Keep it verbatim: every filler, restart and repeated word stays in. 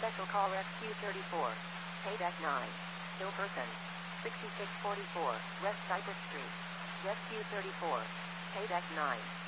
Special call Rescue thirty-four. Paydeck nine. Ill person. sixty-six forty-four, West Cypress Street. Rescue thirty-four. Paydeck nine.